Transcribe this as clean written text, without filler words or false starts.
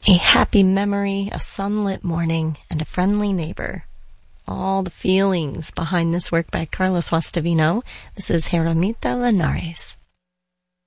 A happy memory, a sunlit morning, and a friendly neighbor. All the feelings behind this work by Carlos Guastavino. This is Jeramita Linares.